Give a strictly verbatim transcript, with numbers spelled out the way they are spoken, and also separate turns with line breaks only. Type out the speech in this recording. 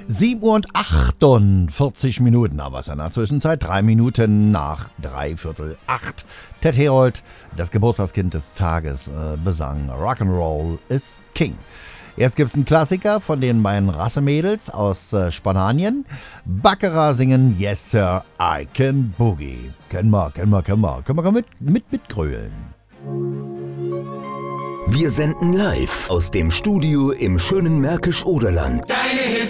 sieben Uhr und achtundvierzig Minuten, aber es ist in der Zwischenzeit drei Minuten nach dreiviertel acht. Ted Herold, das Geburtstagskind des Tages, äh, besang Rock'n'Roll is King. Jetzt gibt's einen Klassiker von den beiden Rassemädels aus äh, Spanien. Baccarat singen Yes Sir, I Can Boogie. Können wir, können wir, können wir, können wir mit, mit, mitgrölen.
Wir senden live aus dem Studio im schönen Märkisch-Oderland.
Deine Hits